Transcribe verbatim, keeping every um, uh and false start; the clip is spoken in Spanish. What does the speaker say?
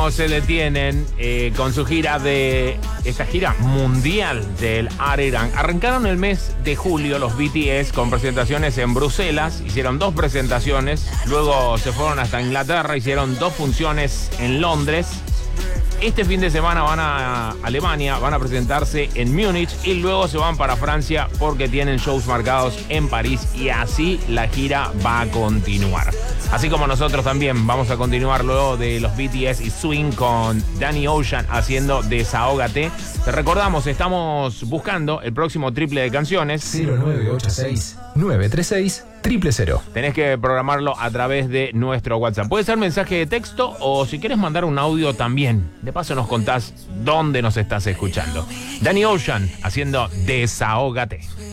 Se detienen eh, con su gira de esta gira mundial del Arirang. Arrancaron el mes de julio los B T S con presentaciones en Bruselas, hicieron dos presentaciones, luego se fueron hasta Inglaterra, hicieron dos funciones en Londres. Este fin de semana van a Alemania, van a presentarse en Múnich y luego se van para Francia porque tienen shows marcados en París y así la gira va a continuar. Así como nosotros también vamos a continuar luego de los B T S y Swing con Danny Ocean haciendo Desahógate. Te recordamos, estamos buscando el próximo triple de canciones. cero nueve ocho seis, nueve tres seis, cero cero cero. Tenés que programarlo a través de nuestro WhatsApp. Puede ser mensaje de texto o si quieres mandar un audio también. De paso nos contás dónde nos estás escuchando. Danny Ocean haciendo Desahógate.